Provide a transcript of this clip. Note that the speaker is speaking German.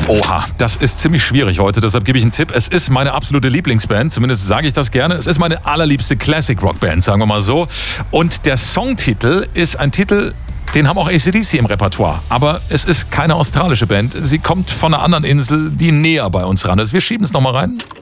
Oha, das ist ziemlich schwierig heute, deshalb gebe ich einen Tipp. Es ist meine absolute Lieblingsband, zumindest sage ich das gerne. Es ist meine allerliebste Classic-Rock-Band, sagen wir mal so. Und der Songtitel ist ein Titel, den haben auch AC/DC im Repertoire. Aber es ist keine australische Band. Sie kommt von einer anderen Insel, die näher bei uns ran ist. Wir schieben es nochmal rein.